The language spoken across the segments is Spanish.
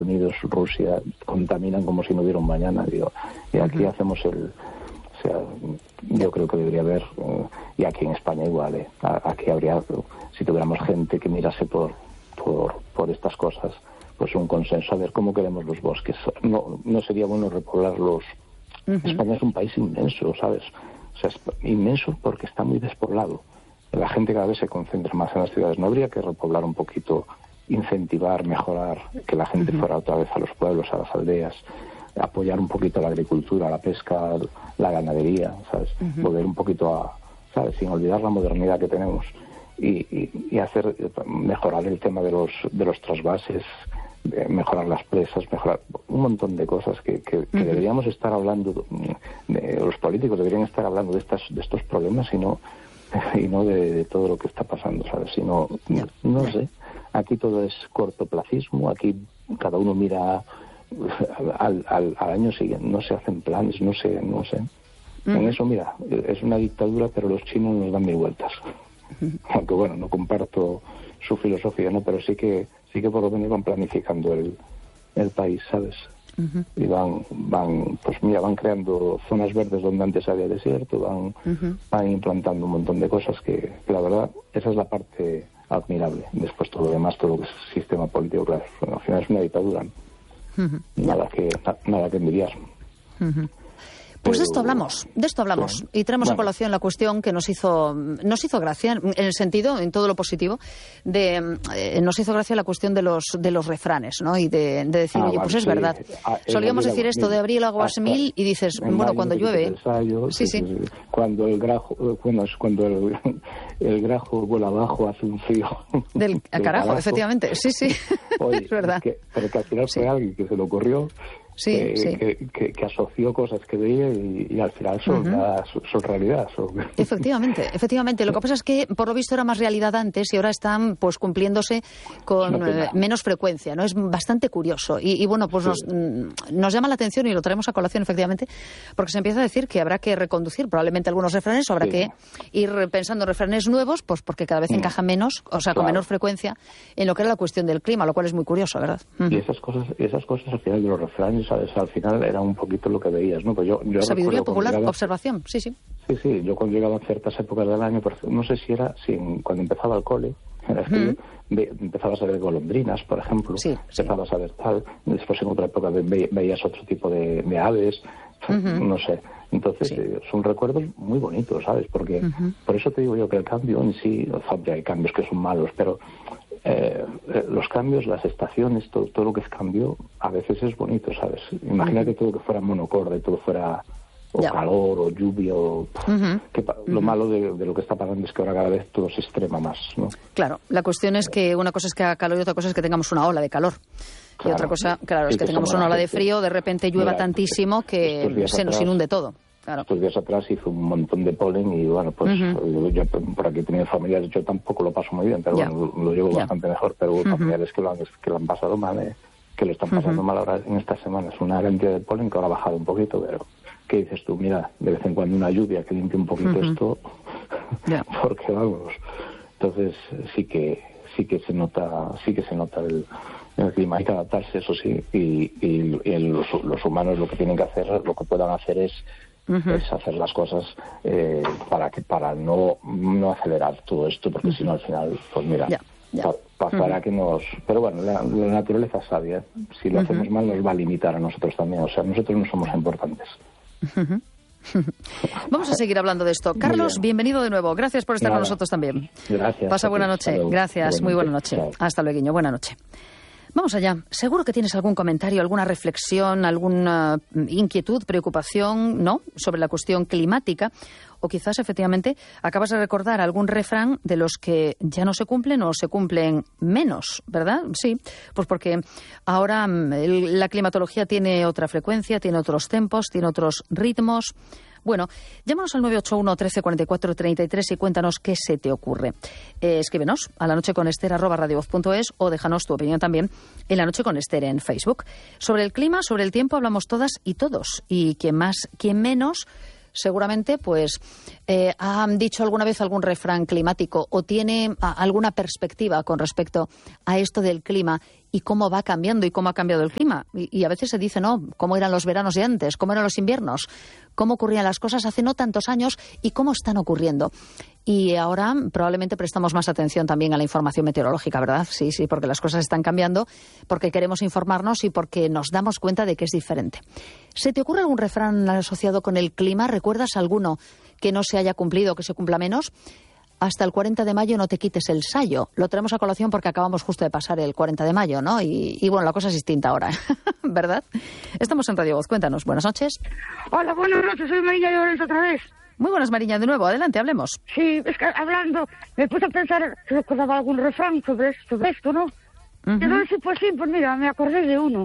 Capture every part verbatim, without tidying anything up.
Unidos, Rusia, contaminan como si no hubiera un mañana, digo, y aquí uh-huh. hacemos el... O sea, yo creo que debería haber, uh, y aquí en España igual, ¿eh? Aquí habría, si tuviéramos gente que mirase por, por, por estas cosas, pues un consenso, a ver cómo queremos los bosques. No, no sería bueno repoblarlos. Uh-huh. España es un país inmenso, ¿sabes? O sea, es inmenso porque está muy despoblado. La gente cada vez se concentra más en las ciudades. ¿No habría que repoblar un poquito, incentivar, mejorar, que la gente uh-huh. fuera otra vez a los pueblos, a las aldeas, apoyar un poquito la agricultura, la pesca, la ganadería, ¿sabes? Uh-huh. Volver un poquito a, ¿sabes? Sin olvidar la modernidad que tenemos y, y, y hacer, mejorar el tema de los de los trasvases, de mejorar las presas, mejorar un montón de cosas que, que, que uh-huh. deberíamos estar hablando, de, los políticos deberían estar hablando de estas de estos problemas y no y no de, de todo lo que está pasando, ¿sabes? Sino, no, no sé, aquí todo es cortoplacismo, aquí cada uno mira al, al, al año siguiente, no se hacen planes, no sé, no sé. Mm. En eso, mira, es una dictadura, pero los chinos nos dan mil vueltas. Mm. Aunque bueno, no comparto su filosofía, ¿no? Pero sí que sí que por lo menos van planificando el, el país, ¿sabes? Uh-huh. Y van, van, pues mira, van creando zonas verdes donde antes había desierto, van, uh-huh. van implantando un montón de cosas que, que la verdad, esa es la parte admirable. Después todo lo demás, todo lo que es sistema político, claro, bueno, al final es una dictadura, ¿no? Uh-huh. Nada que na, nada que envidiar. Uh-huh. Pues de esto hablamos, de esto hablamos sí. y traemos bueno. a colación la cuestión que nos hizo nos hizo gracia en el sentido, en todo lo positivo, de eh, nos hizo gracia la cuestión de los de los refranes, ¿no? Y de, de decir, ah, oye, pues vale, es sí. verdad. Ah, Solíamos decir esto de abrir el aguas mil y dices, bueno, cuando llueve. Ensayo, sí, sí. sí. Cuando el grajo, bueno, cuando el, el grajo vuela abajo hace un frío. Del, del carajo, carajo, efectivamente, sí, sí. Oye, es verdad. Que, pero que al final sí. fue alguien que se le ocurrió. Sí, que, sí. Que, que, que asoció cosas que veía y, y al final son, uh-huh. la, son realidad. Son... Efectivamente, efectivamente. Lo que pasa es que por lo visto era más realidad antes y ahora están pues cumpliéndose con eh, menos frecuencia, ¿no? Es bastante curioso. Y, y bueno, pues sí. nos, nos llama la atención y lo traemos a colación, efectivamente, porque se empieza a decir que habrá que reconducir probablemente algunos refranes o habrá sí. que ir pensando en refranes nuevos, pues porque cada vez mm. encaja menos, o sea, claro. con menor frecuencia, en lo que era la cuestión del clima, lo cual es muy curioso, ¿verdad? Uh-huh. Y esas cosas, esas cosas al final de los refranes, ¿sabes? Al final era un poquito lo que veías, ¿no? Pues yo, yo Sabiduría popular, llegaba, observación, sí, sí. Sí, sí, yo cuando llegaba a ciertas épocas del año, no sé si era, si cuando empezaba el cole, era que uh-huh. ve, empezabas a ver golondrinas, por ejemplo, sí, empezabas sí. a ver tal, después en otra época ve, veías otro tipo de, de aves, uh-huh. no sé. Entonces, sí. eh, son recuerdos muy bonitos, ¿sabes? Porque, uh-huh. por eso te digo yo que el cambio en sí, o sea, hay cambios que son malos, pero eh, los cambios, las estaciones, todo, todo lo que es cambio, a veces es bonito, ¿sabes? Imagínate uh-huh. todo que fuera monocorde, todo fuera o ya. calor, o lluvia, o... Uh-huh. Que pa- uh-huh. Lo malo de, de lo que está pasando es que ahora cada vez todo se extrema más, ¿no? Claro, la cuestión es que una cosa es que haga calor y otra cosa es que tengamos una ola de calor. Claro. Y otra cosa, claro, es que, que tengamos una ola de frío, de repente llueva Mira, tantísimo que se nos atrás, inunde todo. Claro. Estos días atrás hizo un montón de polen y bueno, pues uh-huh. yo, yo por aquí he tenido familiares, yo tampoco lo paso muy bien, pero ya. bueno, lo, lo llevo ya. bastante mejor, pero hubo uh-huh. familiares que lo, han, que lo han pasado mal, eh, que lo están pasando uh-huh. mal ahora en estas semanas. Una cantidad de polen que ahora ha bajado un poquito, pero ¿qué dices tú? Mira, de vez en cuando una lluvia que limpie un poquito uh-huh. esto, yeah. porque vamos, entonces sí que sí que se nota, sí que se nota el, el clima, hay que adaptarse, eso sí, y, y, y los, los humanos lo que tienen que hacer, lo que puedan hacer es Uh-huh. es hacer las cosas eh, para que para no no acelerar todo esto, porque uh-huh. si no al final, pues mira, yeah, yeah. pa- pasará uh-huh. que nos... Pero bueno, la, la naturaleza es sabia, si lo uh-huh. hacemos mal nos va a limitar a nosotros también, o sea, nosotros no somos importantes. Uh-huh. Vamos a seguir hablando de esto. Carlos, bien. bienvenido de nuevo, gracias por estar Nada. con nosotros también. Gracias. Pasa buena noche, gracias, muy buena noche. Chao. Hasta luego, Guiño, buena noche. Vamos allá. Seguro que tienes algún comentario, alguna reflexión, alguna inquietud, preocupación, ¿no?, sobre la cuestión climática. O quizás, efectivamente, acabas de recordar algún refrán de los que ya no se cumplen o se cumplen menos, ¿verdad? Sí, pues porque ahora el, la climatología tiene otra frecuencia, tiene otros tempos, tiene otros ritmos. Bueno, llámanos al nueve ocho uno, trece, cuarenta y cuatro, treinta y tres y cuéntanos qué se te ocurre. Eh, escríbenos a lanocheconester arroba radiovoz punto es o déjanos tu opinión también en La Noche con Ester en Facebook. Sobre el clima, sobre el tiempo hablamos todas y todos. Y quien más, quien menos, seguramente pues eh, ha dicho alguna vez algún refrán climático o tiene a, alguna perspectiva con respecto a esto del clima y cómo va cambiando y cómo ha cambiado el clima. Y, y a veces se dice, ¿no?, cómo eran los veranos de antes, cómo eran los inviernos, cómo ocurrían las cosas hace no tantos años y cómo están ocurriendo. Y ahora probablemente prestamos más atención también a la información meteorológica, ¿verdad? Sí, sí, porque las cosas están cambiando, porque queremos informarnos y porque nos damos cuenta de que es diferente. ¿Se te ocurre algún refrán asociado con el clima? ¿Recuerdas alguno que no se haya cumplido, que se cumpla menos? Hasta el cuarenta de mayo no te quites el sayo. Lo traemos a colación porque acabamos justo de pasar el cuarenta de mayo, ¿no? Y, y bueno, la cosa es distinta ahora, ¿verdad? Estamos en Radio Voz. Cuéntanos. Buenas noches. Hola, buenas noches. Soy Mariña de Orense otra vez. Muy buenas, Mariña, de nuevo. Adelante, hablemos. Sí, es que hablando, me puse a pensar si recordaba algún refrán sobre, sobre esto, ¿no? Uh-huh. Y entonces, pues sí, pues mira, me acordé de uno.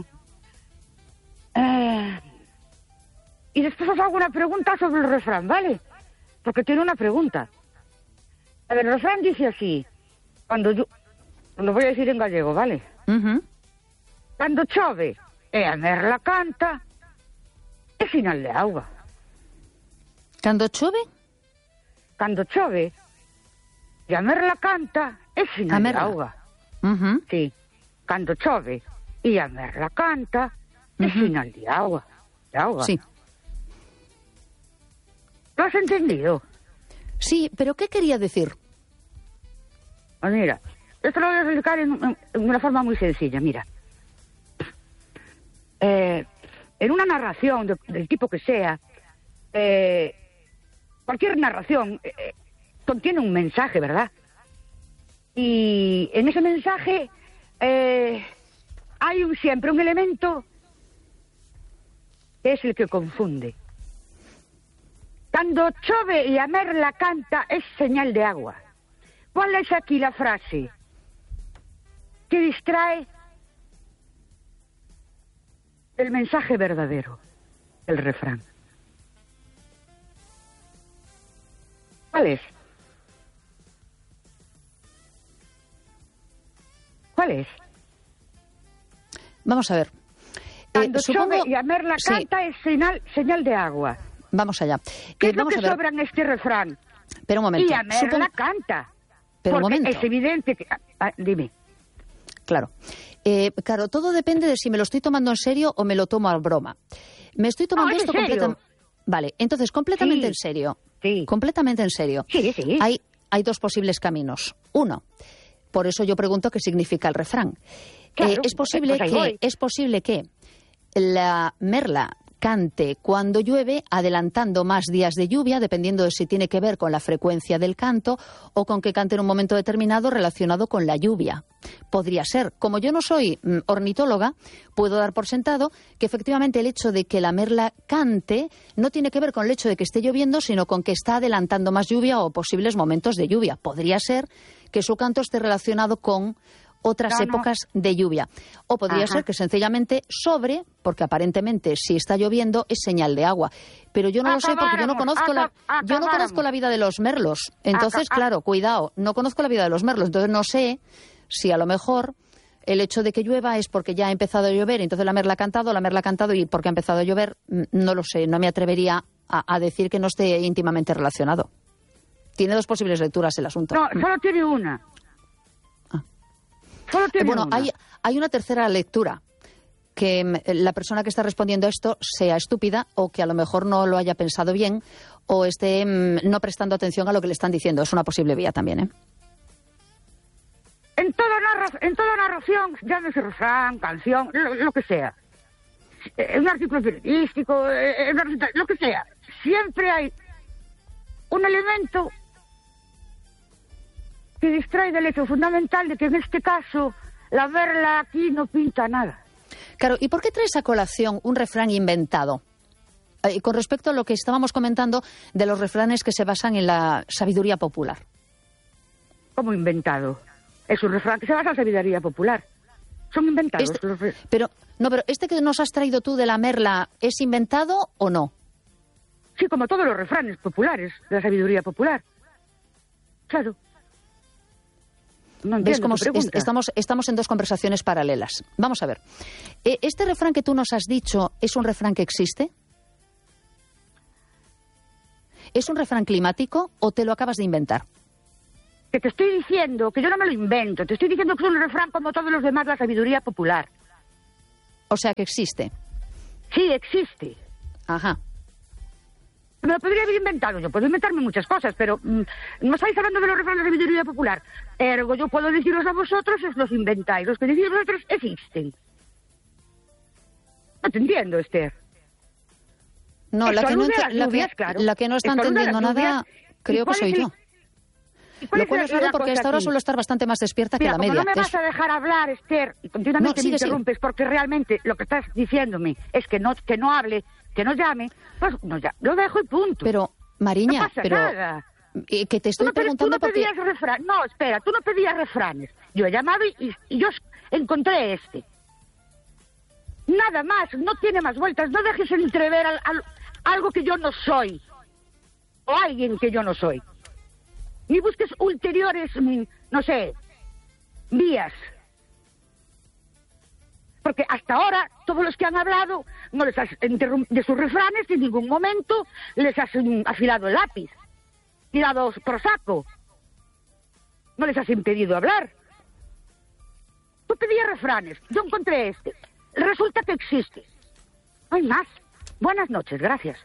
Eh... Y después os hago una pregunta sobre el refrán, ¿vale? Porque tiene una pregunta. A ver, el refrán dice así, cuando yo... Lo voy a decir en gallego, ¿vale? Uh-huh. Cando chove e a merla canta, é sinal de auga. Cando chove? Cando chove e a merla canta, é sinal de auga. Uh-huh. Sí, cando chove e a merla canta, é uh-huh. sinal de auga. De auga. Sí. ¿Lo has entendido? Sí, pero ¿qué quería decir? Pues mira, esto lo voy a explicar en, en, en una forma muy sencilla, mira. Eh, en una narración de, del tipo que sea, eh, cualquier narración eh, contiene un mensaje, ¿verdad? Y en ese mensaje eh, hay un, siempre un elemento que es el que confunde. Cando chove e a merla canta es señal de agua. ¿Cuál es aquí la frase que distrae el mensaje verdadero, el refrán? ¿Cuál es? ¿Cuál es? Vamos a ver. Cuando eh, supongo... chove y a merla canta sí. es señal, señal de agua. Vamos allá. ¿Qué eh, es lo vamos que a ver. sobra en este refrán? Pero un momento. Y a merla Supon... canta. Pero un porque momento. es evidente que... Ah, dime. Claro. Eh, claro, todo depende de si me lo estoy tomando en serio o me lo tomo a broma. Me estoy tomando no, esto completamente... Vale, entonces, completamente sí. en serio. Sí. Completamente en serio. Sí, sí. Hay, hay dos posibles caminos. Uno, por eso yo pregunto qué significa el refrán. Claro, eh, es posible pues que voy. es posible que la merla cante cuando llueve, adelantando más días de lluvia, dependiendo de si tiene que ver con la frecuencia del canto o con que cante en un momento determinado relacionado con la lluvia. Podría ser. Como yo no soy mm, ornitóloga, puedo dar por sentado que efectivamente el hecho de que la merla cante no tiene que ver con el hecho de que esté lloviendo, sino con que está adelantando más lluvia o posibles momentos de lluvia. Podría ser que su canto esté relacionado con otras no, épocas no. de lluvia. O podría Ajá. ser que sencillamente sobre, porque aparentemente si está lloviendo es señal de agua. Pero yo no lo sé porque yo no conozco la yo no conozco la vida de los merlos. Entonces, claro, cuidado, no conozco la vida de los merlos. Entonces no sé si a lo mejor el hecho de que llueva es porque ya ha empezado a llover, entonces la merla ha cantado, la merla ha cantado y porque ha empezado a llover, no lo sé, no me atrevería a, a decir que no esté íntimamente relacionado. Tiene dos posibles lecturas el asunto. No, solo tiene una. Solo tiene bueno, una. Hay, hay una tercera lectura, que la persona que está respondiendo a esto sea estúpida o que a lo mejor no lo haya pensado bien o esté mmm, no prestando atención a lo que le están diciendo. Es una posible vía también, ¿eh? En toda, narra en toda narración, llámese refrán, canción, lo, lo que sea, en un artículo periodístico, en una receta, lo que sea, siempre hay un elemento que distrae del hecho fundamental de que en este caso la merla aquí no pinta nada. Claro, ¿y por qué traes a colación un refrán inventado? Eh, con respecto a lo que estábamos comentando de los refranes que se basan en la sabiduría popular. ¿Cómo inventado? Es un refrán que se basa en la sabiduría popular. Son inventados. Este, los... Pero, no, pero este que nos has traído tú de la merla, ¿es inventado o no? Sí, como todos los refranes populares de la sabiduría popular. Claro. No ¿Ves cómo es, estamos, estamos en dos conversaciones paralelas? Vamos a ver. ¿Este refrán que tú nos has dicho es un refrán que existe? ¿Es un refrán climático o te lo acabas de inventar? Que te estoy diciendo, que yo no me lo invento, te estoy diciendo que es un refrán como todos los demás de la sabiduría popular. O sea que existe. Sí, existe. Ajá. Me lo podría haber inventado, yo puedo inventarme muchas cosas, pero mmm, no estáis hablando de los refranes de sabiduría popular. Ergo, yo puedo deciros a vosotros, os los inventáis. Los que decís vosotros existen. No te entiendo, Esther. No, la que no, ent la, lluvias, que, claro. la que no está entendiendo nada, creo que soy yo. Lo cual es raro porque a esta hora suelo estar bastante más despierta Mira, que la media. No me vas a dejar hablar, Esther, y continuamente no, sigue, me interrumpes, sigue. Porque realmente lo que estás diciéndome es que no, que no hable, que no llame, pues no, ya, lo dejo y punto. Pero, Mariña, no pasa pero... nada. Eh, que te estoy tú no, preguntando tú no pedías porque... refranes. No, espera, tú no pedías refranes. Yo he llamado y, y, y yo encontré este. Nada más, no tiene más vueltas. No dejes entrever al, al, algo que yo no soy. O alguien que yo no soy. Ni busques ulteriores, no sé, vías. Porque hasta ahora, todos los que han hablado, no les has de sus refranes, en ningún momento les has um, afilado el lápiz, tirado por saco. No les has impedido hablar. Tú pedías refranes, yo encontré este. Resulta que existe. No hay más. Buenas noches, gracias.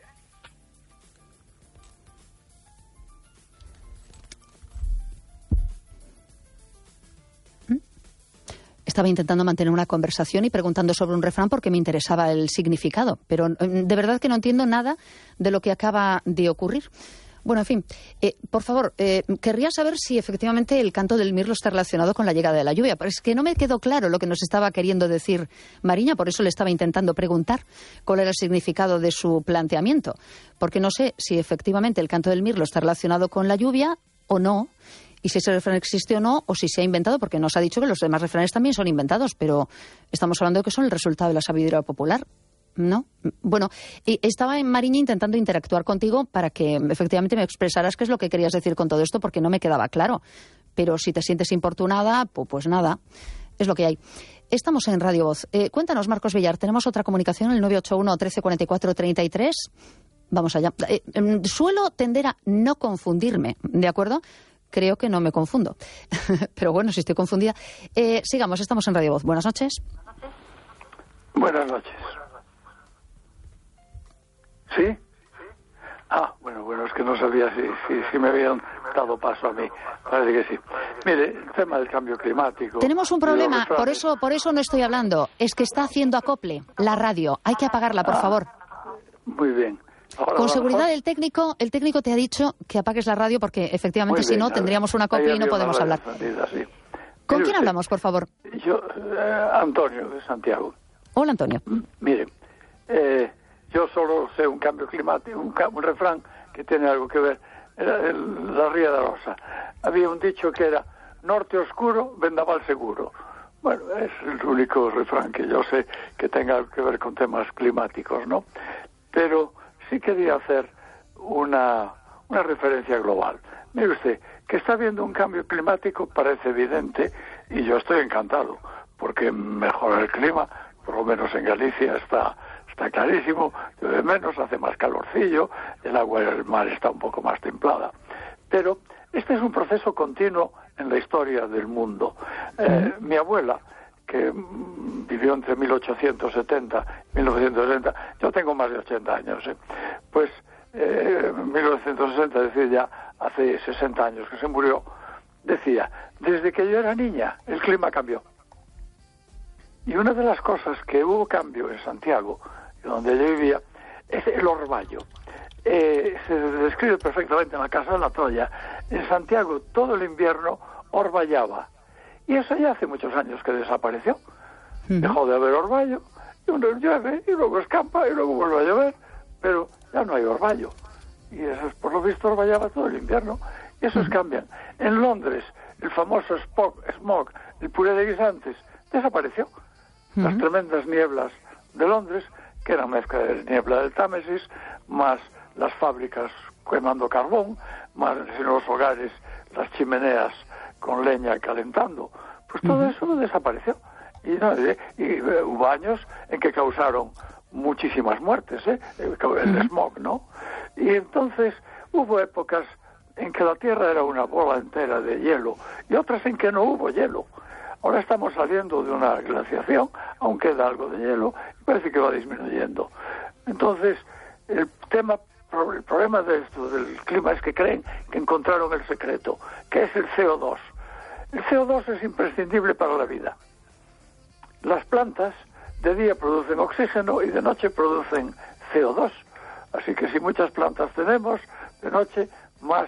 Estaba intentando mantener una conversación y preguntando sobre un refrán porque me interesaba el significado, pero de verdad que no entiendo nada de lo que acaba de ocurrir. Bueno, en fin, eh, por favor, eh, querría saber si efectivamente el canto del mirlo está relacionado con la llegada de la lluvia, pero es que no me quedó claro lo que nos estaba queriendo decir Mariña, por eso le estaba intentando preguntar cuál era el significado de su planteamiento, porque no sé si efectivamente el canto del mirlo está relacionado con la lluvia o no, y si ese refrán existe o no, o si se ha inventado, porque nos ha dicho que los demás refranes también son inventados, pero estamos hablando de que son el resultado de la sabiduría popular, ¿no? Bueno, y estaba en Mariña intentando interactuar contigo para que efectivamente me expresaras qué es lo que querías decir con todo esto, porque no me quedaba claro. Pero si te sientes importunada, pues, pues nada, es lo que hay. Estamos en Radio Voz. Eh, cuéntanos, Marcos Villar, tenemos otra comunicación, el nueve ocho uno, trece cuarenta y cuatro, treinta y tres. Vamos allá. Eh, eh, suelo tender a no confundirme, ¿de acuerdo? Creo que no me confundo. Pero bueno, si estoy confundida. Eh, sigamos, estamos en Radio Voz. Buenas noches. Buenas noches. ¿Sí? Ah, bueno, bueno, es que no sabía si, si, si me habían dado paso a mí. Parece que sí. Mire, el tema del cambio climático... Tenemos un problema, por eso, por eso no estoy hablando. Es que está haciendo acople la radio. Hay que apagarla, por ah, favor. Muy bien. Ahora, Con seguridad el técnico el técnico te ha dicho que apagues la radio porque efectivamente si no tendríamos una copia y no podemos hablar. Encendida, sí. ¿Con quién usted, hablamos, por favor? Yo, eh, Antonio, de Santiago. Hola, Antonio. M mire, eh, yo solo sé un cambio climático, un, un refrán que tiene algo que ver. Era el, la Ría de Rosa. Había un dicho que era norte oscuro, vendaval seguro. Bueno, es el único refrán que yo sé que tenga algo que ver con temas climáticos, ¿no? Pero sí quería hacer una, una referencia global. Mire usted, que está habiendo un cambio climático parece evidente y yo estoy encantado porque mejora el clima, por lo menos en Galicia está, está clarísimo, llueve menos, hace más calorcillo, el agua del mar está un poco más templada. Pero este es un proceso continuo en la historia del mundo. Eh, mi abuela, que mm, vivió entre mil ochocientos setenta y mil novecientos sesenta, yo tengo más de ochenta años, ¿eh? pues eh, mil novecientos sesenta, es decir, ya hace sesenta años que se murió, decía, desde que yo era niña el clima cambió. Y una de las cosas que hubo cambio en Santiago, donde yo vivía, es el orvallo. Eh, se describe perfectamente en la Casa de la Troya. En Santiago todo el invierno orvallaba. Y eso ya hace muchos años que desapareció. Uh-huh. Dejó de haber orvallo, y uno llueve, y luego escampa, y luego vuelve a llover, pero ya no hay orvallo. Y eso es, por lo visto, orvallaba todo el invierno. Y esos uh-huh. cambian. En Londres, el famoso smog, smog, el puré de guisantes, desapareció. Uh-huh. Las tremendas nieblas de Londres, que eran mezcla de niebla del Támesis, más las fábricas quemando carbón, más en los hogares las chimeneas con leña calentando, pues todo uh-huh. eso desapareció. Y, no, y, y uh, hubo años en que causaron muchísimas muertes, ¿eh? el uh-huh. smog, ¿no? Y entonces, Hubo épocas en que la Tierra era una bola entera de hielo y otras en que no hubo hielo. Ahora estamos saliendo de una glaciación, aún queda algo de hielo, y parece que va disminuyendo. Entonces, el tema, el problema de esto del clima es que creen que encontraron el secreto, que es el C O dos. El C O dos es imprescindible para la vida. Las plantas de día producen oxígeno y de noche producen C O dos. Así que si muchas plantas tenemos, de noche más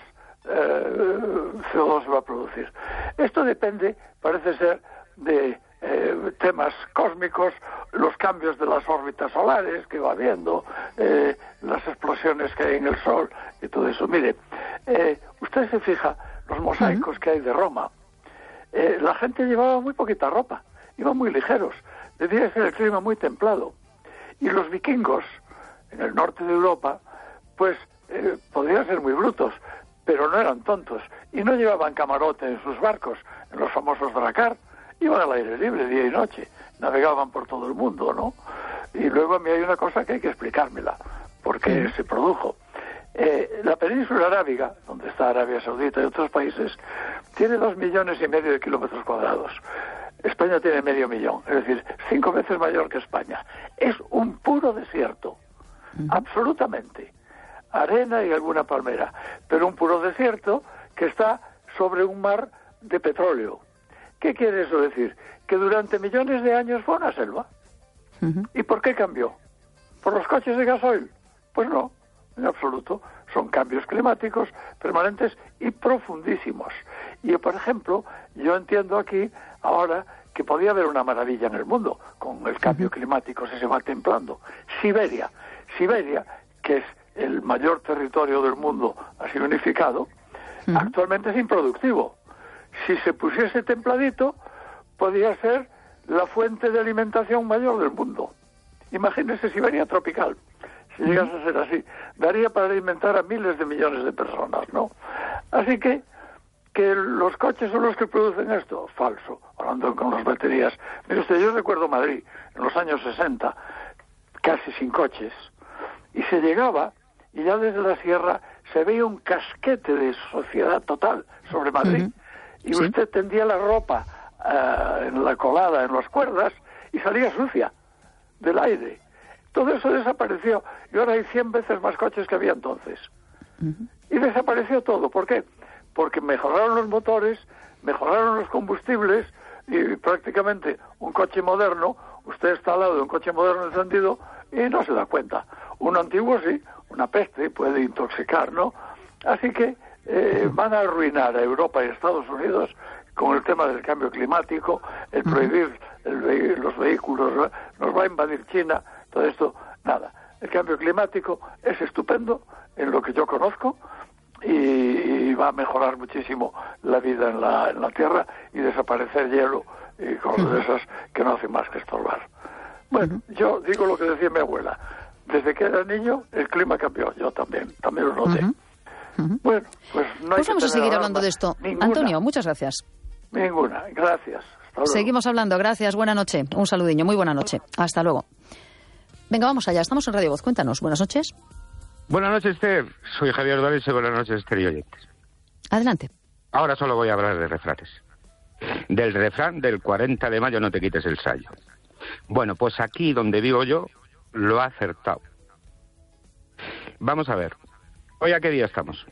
eh, C O dos se va a producir. Esto depende, parece ser, de eh, temas cósmicos, los cambios de las órbitas solares que va habiendo, eh, las explosiones que hay en el Sol y todo eso. Mire, eh, usted se fija, los mosaicos que hay de Roma, eh, la gente llevaba muy poquita ropa, iban muy ligeros, debía ser el clima muy templado. Y los vikingos, en el norte de Europa, pues eh, podrían ser muy brutos, pero no eran tontos, y no llevaban camarote en sus barcos, en los famosos dracar, iban al aire libre día y noche, navegaban por todo el mundo, ¿no? Y luego a mí hay una cosa que hay que explicármela, por qué se produjo. Eh, la península arábiga, donde está Arabia Saudita y otros países, tiene dos millones y medio de kilómetros cuadrados. España tiene medio millón, es decir, cinco veces mayor que España. Es un puro desierto, absolutamente. Arena y alguna palmera, pero un puro desierto que está sobre un mar de petróleo. ¿Qué quiere eso decir? Que durante millones de años fue una selva. Uh-huh. ¿Y por qué cambió? ¿Por los coches de gasoil? Pues no, en absoluto. Son cambios climáticos permanentes y profundísimos. Y, por ejemplo, yo entiendo aquí ahora que podía haber una maravilla en el mundo con el cambio uh-huh. climático, si se va templando. Siberia. Siberia, que es el mayor territorio del mundo así unificado, uh-huh. actualmente es improductivo. Si se pusiese templadito, podría ser la fuente de alimentación mayor del mundo. Imagínese Siberia tropical, si llegase a ser así. Daría para alimentar a miles de millones de personas, ¿no? Así que, que los coches son los que producen esto, falso, hablando con las baterías. Mire usted, yo recuerdo Madrid, en los años sesenta, casi sin coches, y se llegaba, y ya desde la sierra se veía un casquete de sociedad total sobre Madrid. Uh-huh. Y ¿sí? Usted tendía la ropa uh, en la colada, en las cuerdas, y salía sucia del aire. Todo eso desapareció. Y ahora hay cien veces más coches que había entonces. Uh-huh. Y desapareció todo. ¿Por qué? Porque mejoraron los motores, mejoraron los combustibles, y prácticamente un coche moderno, usted está al lado de un coche moderno encendido y no se da cuenta. Uno antiguo sí, una peste, puede intoxicar, ¿no? Así que Eh, van a arruinar a Europa y Estados Unidos con el tema del cambio climático, el prohibir el ve- los vehículos, ¿no? Nos va a invadir China, todo esto, nada. El cambio climático es estupendo en lo que yo conozco y, y va a mejorar muchísimo la vida en la, en la Tierra y desaparecer hielo y cosas de esas que no hacen más que estorbar. Bueno, yo digo lo que decía mi abuela, desde que era niño el clima cambió, yo también, también lo noté. Uh-huh. Uh-huh. Bueno, pues no hay pues vamos que a seguir alarma. hablando de esto. Ninguna. Antonio, muchas gracias. Ninguna, gracias. Seguimos hablando, gracias, buena noche. Un saludiño, muy buena noche. Hasta luego. Venga, vamos allá, estamos en Radio Voz, cuéntanos, buenas noches. Buenas noches, Esther. Soy Javier Dores y buenas noches, Esther y oyentes. Adelante. Ahora solo voy a hablar de refranes. Del refrán del cuarenta de mayo no te quites el sayo. Bueno, pues aquí donde vivo yo, lo ha acertado. Vamos a ver. ¿Hoy a qué día estamos?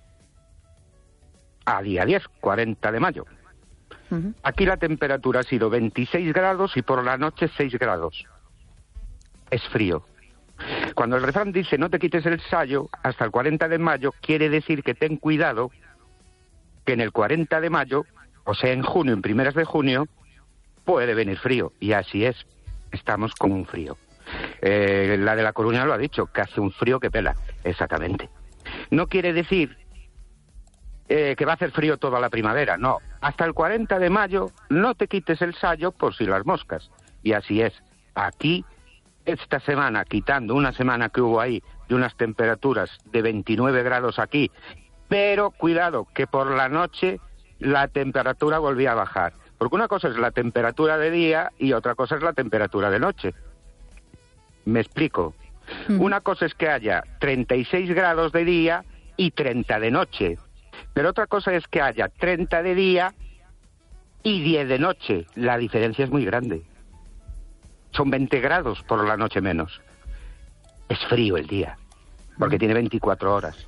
A día diez, cuarenta de mayo. Uh-huh. Aquí la temperatura ha sido veintiséis grados y por la noche seis grados. Es frío. Cuando el refrán dice no te quites el sayo hasta el cuarenta de mayo, quiere decir que ten cuidado que en el cuarenta de mayo, o sea en junio, en primeras de junio, puede venir frío. Y así es. Estamos con un frío. Eh, la de La Coruña lo ha dicho, que hace un frío que pela. Exactamente. No quiere decir eh, que va a hacer frío toda la primavera, no. Hasta el cuarenta de mayo no te quites el sayo por si las moscas. Y así es. Aquí, esta semana, quitando una semana que hubo ahí de unas temperaturas de veintinueve grados aquí, pero cuidado, que por la noche la temperatura volvía a bajar. Porque una cosa es la temperatura de día y otra cosa es la temperatura de noche. ¿Me explico? Mm. Una cosa es que haya treinta y seis grados de día y treinta de noche. Pero otra cosa es que haya treinta de día y diez de noche. La diferencia es muy grande. Son veinte grados por la noche menos. Es frío el día, porque tiene veinticuatro horas.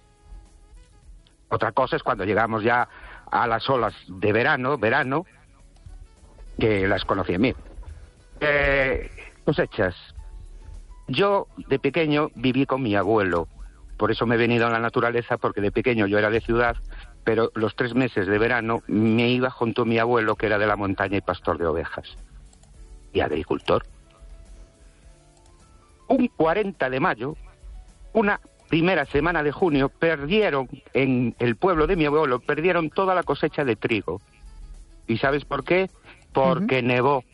Otra cosa es cuando llegamos ya a las olas de verano, verano, que las conocí bien. Eh, cosechas. Yo, de pequeño, viví con mi abuelo. Por eso me he venido a la naturaleza, porque de pequeño yo era de ciudad, pero los tres meses de verano me iba junto a mi abuelo, que era de la montaña y pastor de ovejas. Y agricultor. Un cuarenta de mayo, una primera semana de junio, perdieron en el pueblo de mi abuelo, perdieron toda la cosecha de trigo. ¿Y sabes por qué? Porque uh-huh. nevó.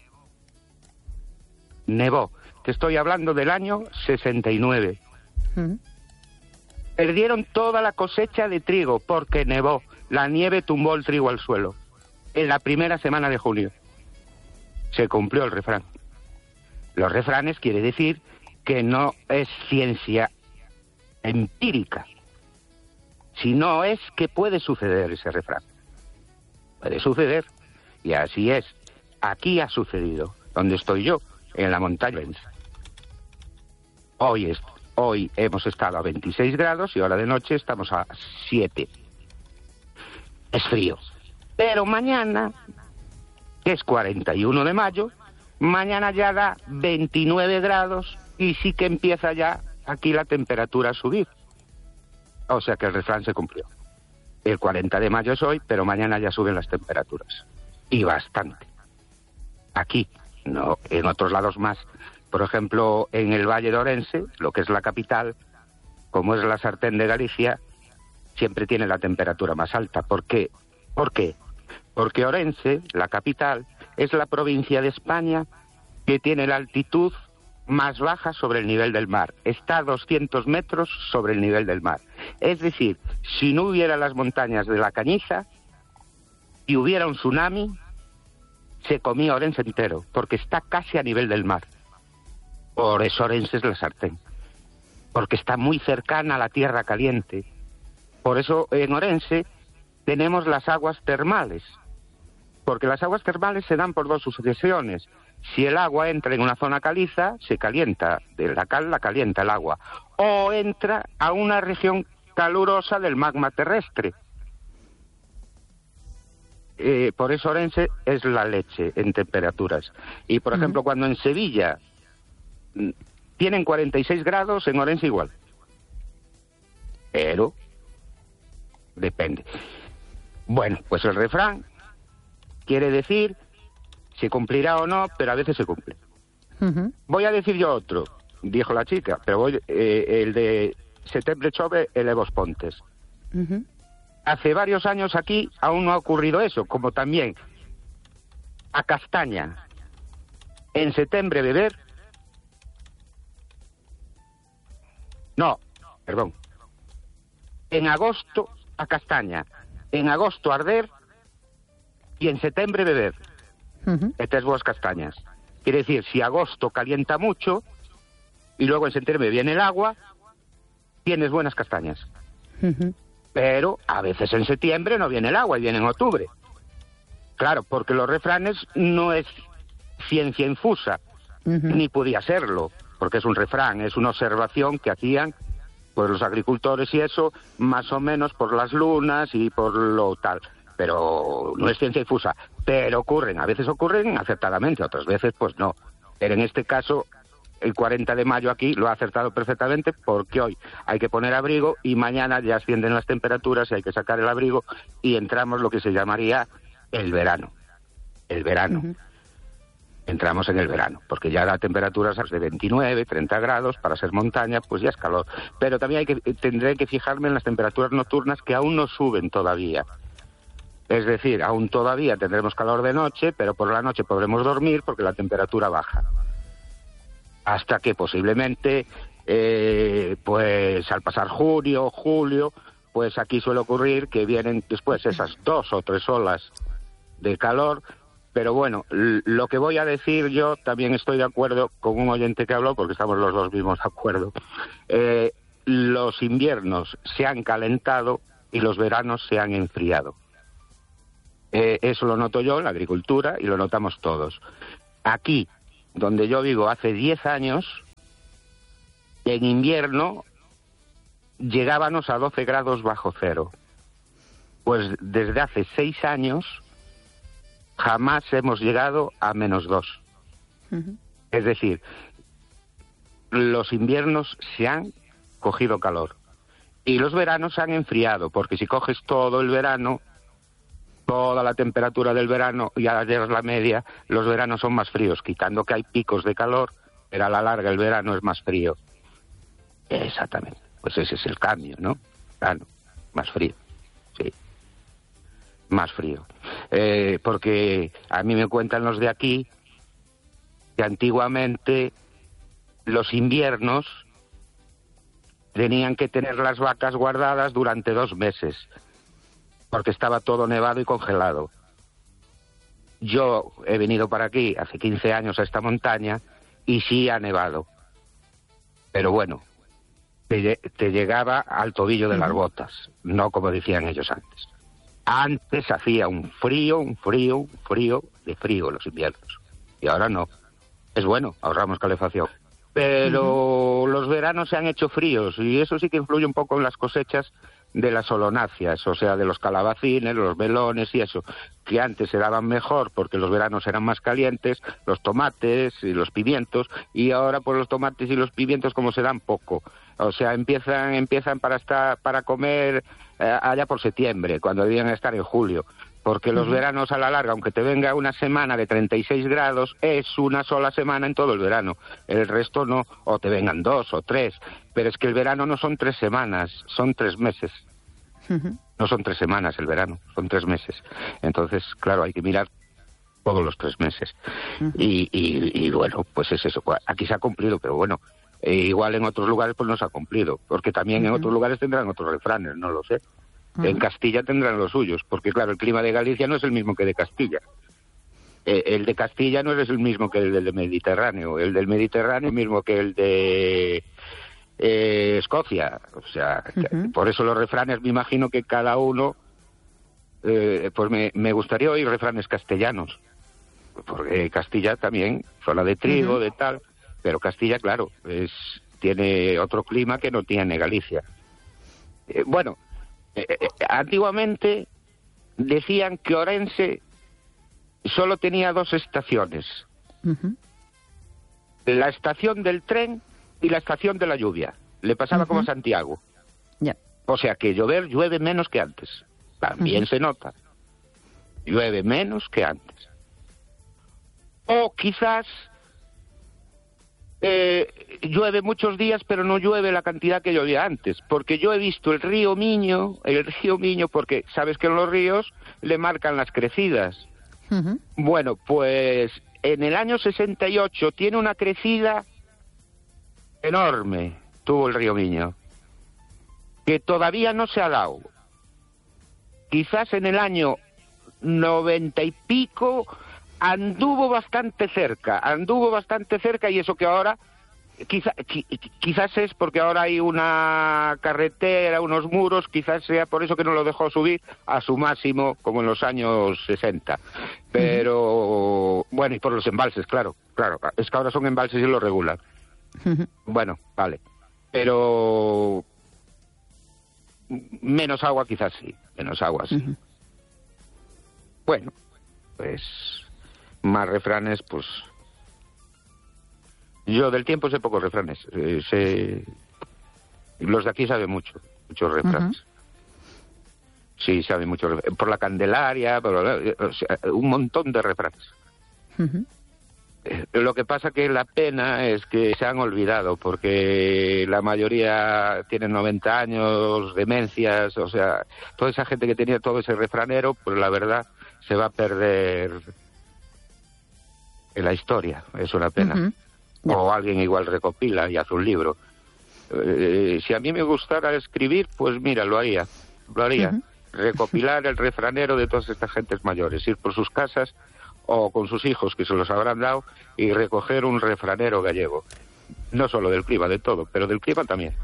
Nevó. Te estoy hablando del año sesenta y nueve. Uh-huh. Perdieron toda la cosecha de trigo porque nevó. La nieve tumbó el trigo al suelo. En la primera semana de junio. Se cumplió el refrán. Los refranes quiere decir que no es ciencia empírica, sino es que puede suceder ese refrán. Puede suceder. Y así es. Aquí ha sucedido. Donde estoy yo, en la montaña. Hoy, es, hoy hemos estado a veintiséis grados y ahora de noche estamos a siete. Es frío. Pero mañana, que es cuarenta y uno de mayo, mañana ya da veintinueve grados y sí que empieza ya aquí la temperatura a subir. O sea que el refrán se cumplió. El cuarenta de mayo es hoy, pero mañana ya suben las temperaturas. Y bastante. Aquí, no, en otros lados más. Por ejemplo, en el Valle de Orense, lo que es la capital, como es la sartén de Galicia, siempre tiene la temperatura más alta. ¿Por qué? ¿Por qué? Porque Orense, la capital, es la provincia de España que tiene la altitud más baja sobre el nivel del mar. Está a doscientos metros sobre el nivel del mar. Es decir, si no hubiera las montañas de la Cañiza y hubiera un tsunami, se comía Orense entero, porque está casi a nivel del mar. Por eso Orense es la sartén, porque está muy cercana a la tierra caliente. Por eso en Orense tenemos las aguas termales, porque las aguas termales se dan por dos sucesiones. Si el agua entra en una zona caliza, se calienta, de la cal la calienta el agua, o entra a una región calurosa del magma terrestre. Eh, por eso Orense es la leche en temperaturas. Y por uh-huh. ejemplo, cuando en Sevilla tienen cuarenta y seis grados, en Orense igual. Pero depende. Bueno, pues el refrán quiere decir, se cumplirá o no, pero a veces se cumple. Uh-huh. Voy a decir yo otro, dijo la chica, pero voy eh, el de Setembre chove e levos pontes. Uh-huh. Hace varios años aquí aún no ha ocurrido eso, como también a castaña. En septiembre beber... No, perdón. En agosto a castaña. En agosto arder y en septiembre beber. Uh-huh. Estas buenas castañas. Quiere decir, si agosto calienta mucho y luego en septiembre viene el agua, tienes buenas castañas. Uh-huh. Pero a veces en septiembre no viene el agua y viene en octubre. Claro, porque los refranes no es ciencia infusa, uh-huh. ni podía serlo, porque es un refrán, es una observación que hacían pues los agricultores y eso, más o menos por las lunas y por lo tal. Pero no es ciencia infusa. Pero ocurren, a veces ocurren acertadamente, otras veces pues no. Pero en este caso, el cuarenta de mayo aquí lo ha acertado perfectamente, porque hoy hay que poner abrigo y mañana ya ascienden las temperaturas y hay que sacar el abrigo y entramos lo que se llamaría el verano. El verano. Uh-huh. Entramos en el verano, porque ya la temperatura es de veintinueve, treinta grados, para ser montaña, pues ya es calor. Pero también hay que, tendré que fijarme en las temperaturas nocturnas que aún no suben todavía. Es decir, aún todavía tendremos calor de noche, pero por la noche podremos dormir porque la temperatura baja. Hasta que posiblemente, eh, pues al pasar junio, julio, pues aquí suele ocurrir que vienen después esas dos o tres olas de calor. Pero bueno, lo que voy a decir yo también estoy de acuerdo con un oyente que habló, porque estamos los dos mismos de acuerdo. Eh, los inviernos se han calentado y los veranos se han enfriado. Eh, eso lo noto yo en la agricultura y lo notamos todos. Aquí, donde yo vivo hace diez años, en invierno llegábamos a doce grados bajo cero. Pues desde hace seis años jamás hemos llegado a menos dos. Uh-huh. Es decir, los inviernos se han cogido calor y los veranos se han enfriado, porque si coges todo el verano, toda la temperatura del verano y ahora llegas la media, los veranos son más fríos, quitando que hay picos de calor, pero a la larga el verano es más frío. Exactamente, pues ese es el cambio, ¿no? Verano, más frío, sí, más frío. Eh, porque a mí me cuentan los de aquí que antiguamente los inviernos tenían que tener las vacas guardadas durante dos meses, porque estaba todo nevado y congelado. Yo he venido para aquí hace quince años a esta montaña y sí ha nevado. Pero bueno, te, te llegaba al tobillo de las botas, no como decían ellos antes. Antes hacía un frío, un frío, un frío de frío los inviernos. Y ahora no. Es bueno, ahorramos calefacción. Pero uh-huh. los veranos se han hecho fríos y eso sí que influye un poco en las cosechas de las solonáceas, o sea, de los calabacines, los melones y eso, que antes se daban mejor porque los veranos eran más calientes, los tomates y los pimientos, y ahora pues los tomates y los pimientos como se dan poco, o sea, empiezan empiezan para estar para comer eh, allá por septiembre, cuando debían estar en julio, porque los uh-huh. veranos a la larga, aunque te venga una semana de treinta y seis grados, es una sola semana en todo el verano, el resto no, o te vengan dos o tres, pero es que el verano no son tres semanas, son tres meses. Uh-huh. No son tres semanas el verano, son tres meses. Entonces, claro, hay que mirar todos los tres meses. Uh-huh. Y, y, y bueno, pues es eso. Aquí se ha cumplido, pero bueno, eh, igual en otros lugares pues no se ha cumplido, porque también uh-huh. en otros lugares tendrán otros refranes, no lo sé. Uh-huh. En Castilla tendrán los suyos, porque claro, el clima de Galicia no es el mismo que de Castilla. Eh, el de Castilla no es el mismo que el del Mediterráneo, el del Mediterráneo es el mismo que el de eh, Escocia, o sea, uh-huh. por eso los refranes me imagino que cada uno, eh, pues me, me gustaría oír refranes castellanos, porque Castilla también, zona de trigo, uh-huh. de tal, pero Castilla, claro, es tiene otro clima que no tiene Galicia. Eh, bueno, eh, eh, antiguamente decían que Orense solo tenía dos estaciones, uh-huh. la estación del tren y la estación de la lluvia. Le pasaba uh-huh. como a Santiago. Yeah. O sea que llover llueve menos que antes. También uh-huh. se nota. Llueve menos que antes. O quizás eh, llueve muchos días, pero no llueve la cantidad que llovía antes. Porque yo he visto el río Miño, el río Miño, porque sabes que en los ríos le marcan las crecidas. Uh-huh. Bueno, pues en el año sesenta y ocho tiene una crecida enorme, tuvo el río Miño, que todavía no se ha dado. Quizás en el año noventa y pico anduvo bastante cerca, anduvo bastante cerca y eso que ahora, quizá, qui, quizás es porque ahora hay una carretera, unos muros, quizás sea por eso que no lo dejó subir a su máximo como en los años sesenta. Pero, uh-huh. bueno, y por los embalses, claro, claro, es que ahora son embalses y lo regulan. Uh-huh. Bueno, vale, pero menos agua quizás sí, menos agua sí. Uh-huh. Bueno, pues más refranes, pues yo del tiempo sé pocos refranes, eh, sé... los de aquí saben mucho, muchos refranes. Uh-huh. Sí, saben mucho, por la Candelaria, por, o sea, un montón de refranes. Uh-huh. Lo que pasa que la pena es que se han olvidado, porque la mayoría tienen noventa años, demencias, o sea, toda esa gente que tenía todo ese refranero, pues la verdad se va a perder en la historia, es una pena. Uh-huh. Yeah. O alguien igual recopila y hace un libro. Eh, si a mí me gustara escribir, pues mira, lo haría, lo haría. Uh-huh. Recopilar el refranero de todas estas gentes mayores, ir por sus casas o con sus hijos que se los habrán dado y recoger un refranero gallego. No solo del clima, de todo, pero del clima también.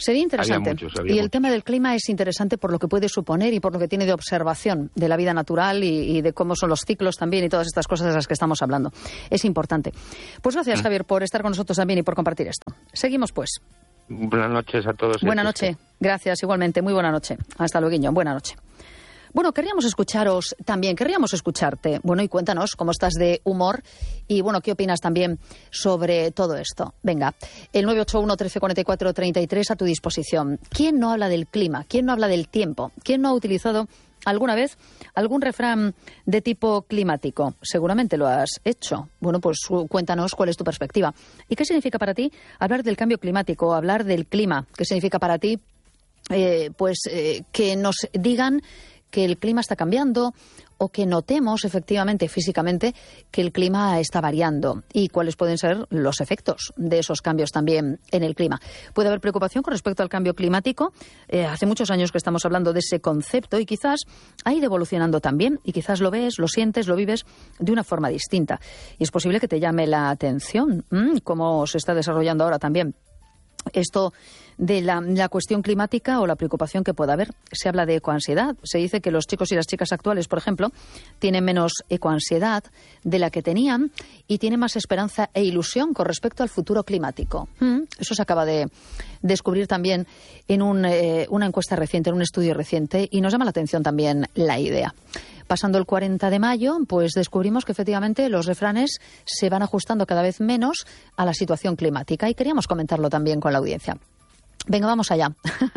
Sería interesante. Había muchos, había y el muchos. tema del clima es interesante por lo que puede suponer y por lo que tiene de observación de la vida natural y, y de cómo son los ciclos también y todas estas cosas de las que estamos hablando. Es importante. Pues gracias, Mm. Javier, por estar con nosotros también y por compartir esto. Seguimos, pues. Buenas noches a todos. Buenas noches. Gracias, igualmente. Muy buena noche. Hasta luego. Buena noche. Bueno, querríamos escucharos también, querríamos escucharte. Bueno, y cuéntanos cómo estás de humor y, bueno, qué opinas también sobre todo esto. Venga, el nueve ocho uno, trece cuarenta y cuatro, treinta y tres a tu disposición. ¿Quién no habla del clima? ¿Quién no habla del tiempo? ¿Quién no ha utilizado alguna vez algún refrán de tipo climático? Seguramente lo has hecho. Bueno, pues cuéntanos cuál es tu perspectiva. ¿Y qué significa para ti hablar del cambio climático, hablar del clima? ¿Qué significa para ti, eh, pues, eh, que nos digan que el clima está cambiando o que notemos efectivamente físicamente que el clima está variando y cuáles pueden ser los efectos de esos cambios también en el clima? Puede haber preocupación con respecto al cambio climático. Eh, hace muchos años que estamos hablando de ese concepto y quizás ha ido evolucionando también y quizás lo ves, lo sientes, lo vives de una forma distinta. Y es posible que te llame la atención ¿m? cómo se está desarrollando ahora también esto de la, la cuestión climática o la preocupación que pueda haber. Se habla de ecoansiedad. Se dice que los chicos y las chicas actuales, por ejemplo, tienen menos ecoansiedad de la que tenían y tienen más esperanza e ilusión con respecto al futuro climático. ¿Mm? Eso se acaba de descubrir también en un, eh, una encuesta reciente, en un estudio reciente, y nos llama la atención también la idea. Pasando el cuarenta de mayo, pues descubrimos que efectivamente los refranes se van ajustando cada vez menos a la situación climática y queríamos comentarlo también con la audiencia. Venga, vamos allá.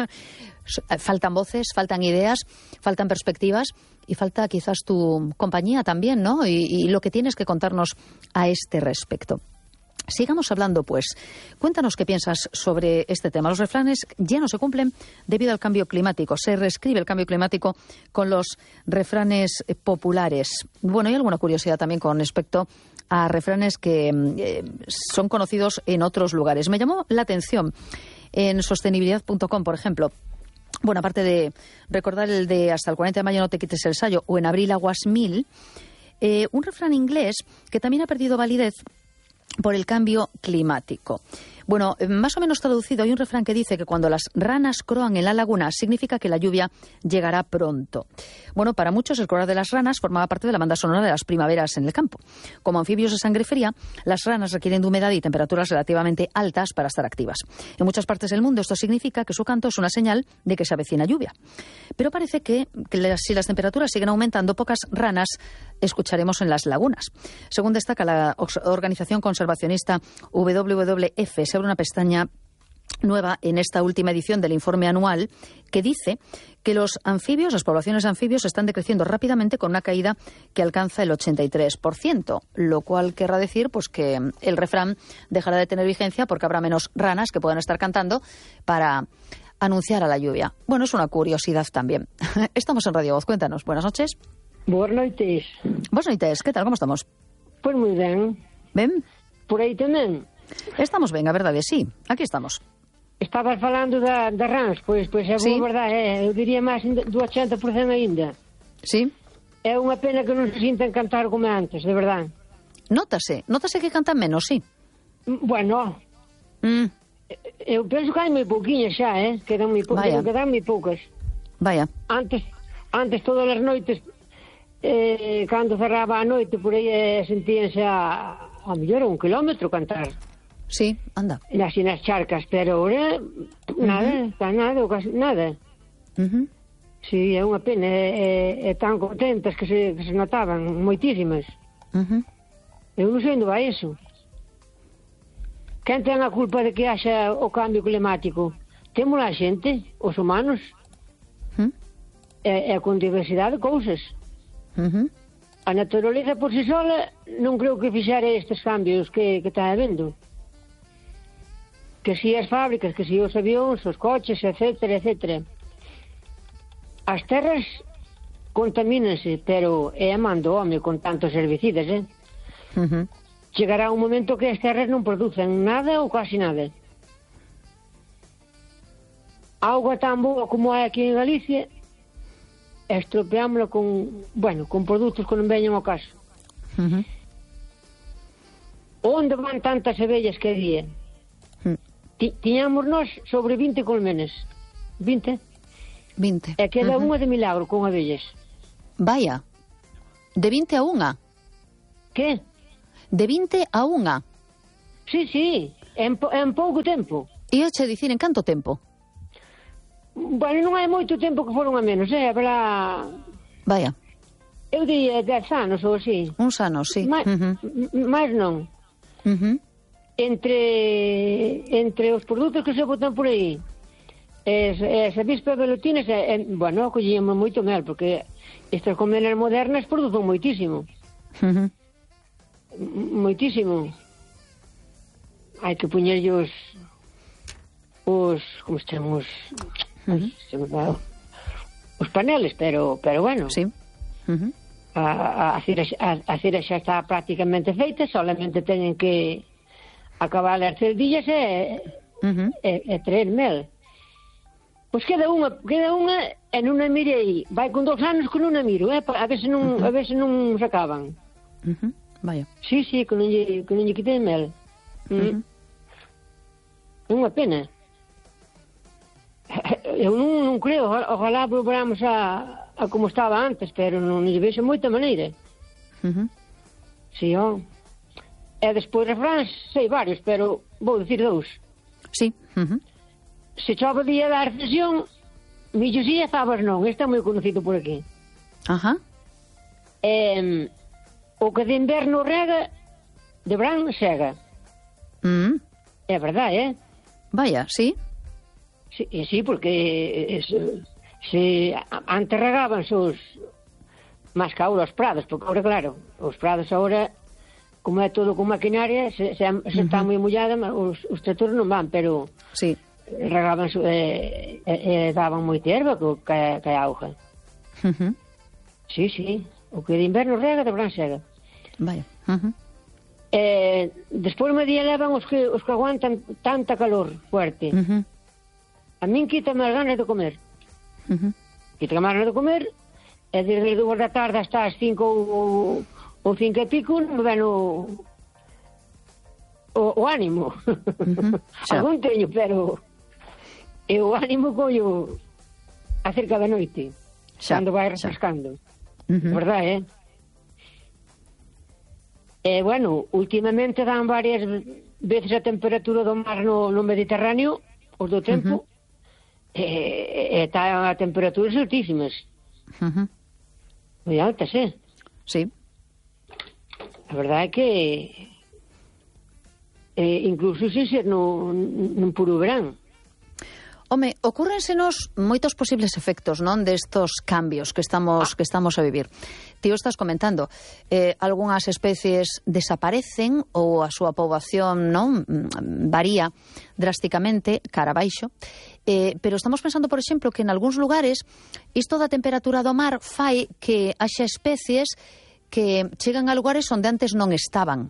Faltan voces, faltan ideas, faltan perspectivas y falta quizás tu compañía también, ¿no? Y, y lo que tienes que contarnos a este respecto. Sigamos hablando, pues. Cuéntanos qué piensas sobre este tema. Los refranes ya no se cumplen debido al cambio climático. Se reescribe el cambio climático con los refranes populares. Bueno, hay alguna curiosidad también con respecto a refranes que eh, son conocidos en otros lugares. Me llamó la atención en sostenibilidad punto com, por ejemplo. Bueno, aparte de recordar el de hasta el cuarenta de mayo no te quites el sayo o en abril aguas mil, eh, un refrán inglés que también ha perdido validez por el cambio climático. Bueno, más o menos traducido, hay un refrán que dice que cuando las ranas croan en la laguna significa que la lluvia llegará pronto. Bueno, para muchos el croar de las ranas formaba parte de la banda sonora de las primaveras en el campo. Como anfibios de sangre fría, las ranas requieren de humedad y temperaturas relativamente altas para estar activas. En muchas partes del mundo esto significa que su canto es una señal de que se avecina lluvia. Pero parece que, que si las temperaturas siguen aumentando, pocas ranas escucharemos en las lagunas. Según destaca la organización conservacionista W W F, se abre una pestaña nueva en esta última edición del informe anual que dice que los anfibios, las poblaciones de anfibios están decreciendo rápidamente con una caída que alcanza el ochenta y tres por ciento, lo cual querrá decir pues que el refrán dejará de tener vigencia porque habrá menos ranas que puedan estar cantando para anunciar a la lluvia. Bueno, es una curiosidad también. Estamos en Radio Voz, cuéntanos. Buenas noches. Buenas noches. Buenas noches, ¿qué tal? ¿Cómo estamos? Pues muy bien. ¿Ven? Por aí tamén. Estamos ben, a verdade, sí. Aquí estamos. Estabas falando da, da rans, pois, pois é sí. boa verdade, é, eu diría máis do ochenta por cento aínda. Sí. É unha pena que non se sintan cantar como antes, de verdade. Nótase, nótase que cantan menos, sí. Bueno, mm. eu penso que hai moi pouquinhas xa, eh? Quedan moi poucas, quedan moi poucas. Vaya. Antes, antes todas as noites, eh, cando cerraba a noite, por aí eh, sentíanse a... a mellor un kilómetro cantar. Sí, anda. Nas nas charcas, pero ahora nada, uh -huh. nada, casi nada. Uh -huh. Sí, é unha pena, é, é, é tan contentas que se, que se notaban, moitísimas. Uh -huh. Eu non sei onde vai iso. Quen ten a culpa de que haxa o cambio climático? Temos a xente, os humanos. Uh -huh. É, é con diversidade de cousas. Uh -huh. A naturaleza por si sola non creo que fixera estes cambios que, que está habendo. Que si as fábricas, que si os avións, os coches, etcétera, etcétera. As terras contamínanse, pero é a man do home con tantos herbicidas, eh? Uh -huh. Chegará un momento que as terras non producen nada ou casi nada. Auga tan boa como hai aquí en Galicia, estropeámosla con, bueno, con produtos que non veñen ao caso. Uh -huh. Onde van tantas abellas que había? Uh -huh. ti, tiñamos nós sobre vinte colmenas. vinte. vinte. E queda uh-huh. unha de milagro con abellas. Vaya. De vinte a unha. Que? De vinte a unha. Sí, sí, en, en pouco tempo. E oche dicir en canto tempo? Bueno, non hai moito tempo que foron a menos, eh? Habrá... Vaya. Eu diría dez anos ou así. Uns anos, sí. Ma, uh-huh. Mais non. Uh-huh. Entre entre os produtos que se botan por aí, es, es avispa velutina, eh, bueno, collíamos moito mel, porque estas colmenas modernas producen moitísimo. Uh-huh. Moitísimo. Hai que poñerlle os os, como se chama, os, uh-huh. se me va, os paneles, pero pero bueno. Sí. Uh-huh. A, a, cera, a, a cera xa está prácticamente feita, solamente teñen que acabar as cerdillas e, uh-huh. e, e traer mel. Pois queda unha, queda unha e non a mirei. Vai con dos anos que non a miro, eh? A ver se non, uh-huh. a ver se non se acaban. Uh-huh. Vaya. Sí, sí, que non lle, que non lle quitei mel. Uh-huh. É unha pena. Eu non, non creo, ojalá volvamos a a como estaba antes, pero non lle vexo moita maneira. Uh-huh. Si, sí, ó. E despois refráns, sei varios, pero vou dicir dous. Sí. Uh-huh. Se chove o día da recesión, millos sí e fabas non. Este é moi conocido por aquí. Ajá. E, o que de inverno rega, de verán sega. Mm. É verdade, eh? Vaya, sí. Sí, sí, porque es, se antes regaban os máis que ahora os prados, porque ahora, claro, os prados ahora, como é todo con maquinaria, se, se, se uh-huh. está moi mollada, os, os tractores non van, pero sí. regaban e eh, eh, daban moita erva que, que, que auga. Uh-huh. Sí, sí, o que de inverno rega, de verán sega. Vaya. Uh-huh. Eh, despois me día levan os que, os que aguantan tanta calor fuerte. Uh-huh. A min quítame as ganas de comer. Uh-huh. Quítame as ganas de comer, e desde as dúas da tarde hasta as cinco ou, ou cinco e pico me ven o, o, o ánimo. Uh-huh. Algún teño, pero e o ánimo collo acerca da noite, xa, cando vai refrescando. Uh-huh. Verdade, eh? E, bueno, últimamente dan varias veces a temperatura do mar no, no Mediterráneo, os do tempo, uh-huh. e está a temperaturas altísimas. Uh-huh. Moi altas, eh? Sí. A verdade é que eh, incluso sin ser no, no puro verán. Home, ocúrrensenos moitos posibles efectos, non, destos cambios que estamos que estamos a vivir. Ti o estás comentando, eh, algunhas especies desaparecen ou a súa poboación, non, varía drásticamente cara abaixo, eh, pero estamos pensando, por exemplo, que en algúns lugares isto da temperatura do mar fai que haxa especies que chegan a lugares onde antes non estaban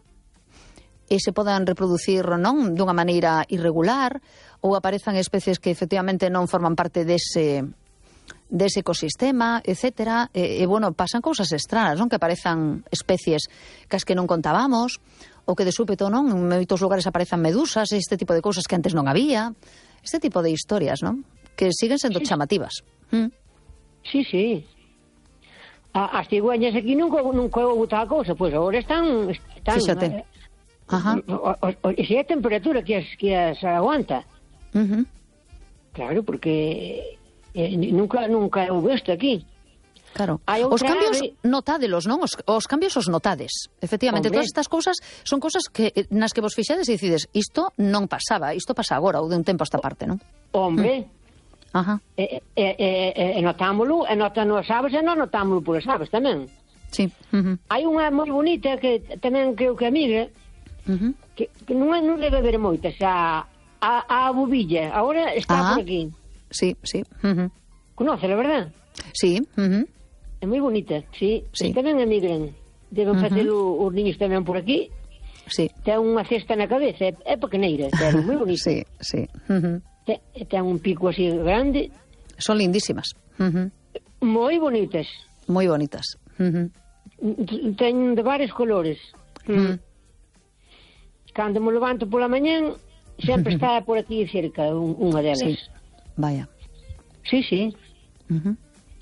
e se podan reproducir, non, dunha maneira irregular, ou aparezan especies que efectivamente non forman parte dese, dese ecosistema, etcétera. E, e, bueno, pasan cousas extrañas, non? Que aparezan especies cas que non contábamos, ou que de súpeto, non? En moitos lugares aparezan medusas, este tipo de cousas que antes non había. Este tipo de historias, non? Que siguen sendo sí. chamativas. ¿Mm? Sí, sí. A, as cigüeñas aquí nunca, nunca houve tal cousa, pois pues agora están... están Fíxate. Eh, Ajá. O, o, o, e se é a temperatura que as, que as aguanta. Uh-huh. Claro, porque eh, nunca nunca houve isto aquí. Claro. Os cambios ave... notádelos, non? Os, os cambios os notades. Efectivamente, Hombre. todas estas cousas son cousas que nas que vos fixades e decides, isto non pasaba, isto pasa agora ou de un tempo a esta parte, non? Hombre. Mm. Ajá. E, e, e, e notámoslo, e notan as aves, e non notámoslo por as aves tamén. Sí. Uh-huh. Hai unha moi bonita que tamén creo que a migra, uh-huh. que, que non, non debe haber moitas, a A, a bubilla, ahora está ah, por aquí. Sí, sí. Uh-huh. Conoce, la verdad? Sí. Uh-huh. É moi bonita, sí. Sí. Tamén emigran. Deben uh-huh. facer os niños tamén por aquí. Sí. Ten unha cesta na cabeza, é, é pequeneira, pero moi bonita. Sí, sí. Uh-huh. Ten, ten un pico así grande. Son lindísimas. Uh-huh. Moi bonitas. Moi bonitas. Uh-huh. Ten de varios colores. Uh-huh. Cando me levanto pola mañán, sempre está por aquí cerca un, unha delas. Sí. Vaya. Sí, sí. Uh-huh.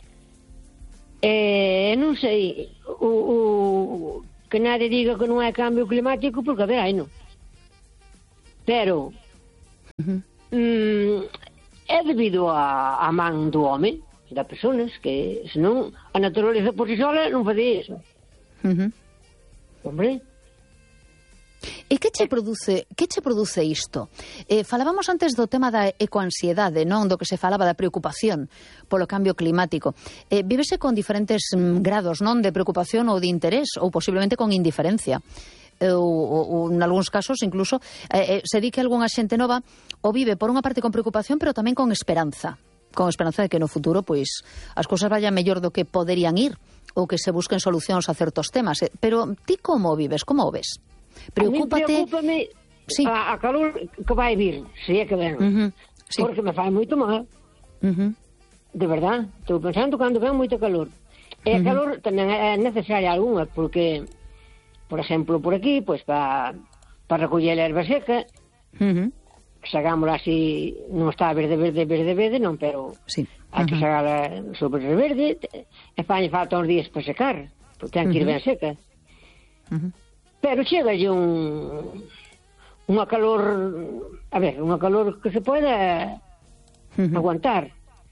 Eh, non sei o, o, que nadie diga que non hai cambio climático, porque a ver, hai non. Pero uh-huh. mm, é debido a, a man do home, das personas, que senón a naturaleza por si sola non facía iso. Uh-huh. Hombre. E que che produce, que che produce isto? Eh, falábamos antes do tema da ecoansiedade, non? Do que se falaba da preocupación polo cambio climático. Eh, vívese con diferentes mm, grados, non? De preocupación ou de interés, ou posiblemente con indiferencia. Eh, ou, ou, ou en algúns casos, incluso, eh, eh, se di que algunha xente nova o vive por unha parte con preocupación, pero tamén con esperanza. Con esperanza de que no futuro, pois, as cousas vayan mellor do que poderían ir, ou que se busquen solucións a certos temas. Eh, pero ti como vives? Como o ves? Preocúpate... A mí sí. a, a calor que vai vir, se é que ven, uh-huh. sí. porque me fai moito mal. Uh-huh. De verdad, estou pensando cando ven moito calor. E a uh-huh. calor tamén é necesaria algunha, porque, por exemplo, por aquí, pois para pa recoller a erva seca, uh-huh. sagámola así, non está verde, verde, verde, verde, non, pero sí. hai uh-huh. que sagala sobre verde, e falle falta uns días para secar, porque ten que ir uh-huh. ben seca. Uh-huh. Pero chega un unha calor, a ver, unha calor que se poida uh-huh. aguantar,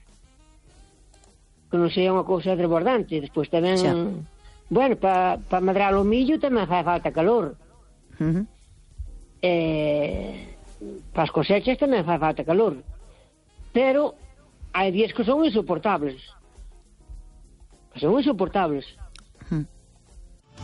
que non sea unha cousa desbordante. Despois tamén, xa. Bueno, para pa madrar o millo tamén fai falta calor. Uh-huh. Eh, para as cosechas tamén fai falta calor, pero hai días que son insoportables, que son insoportables.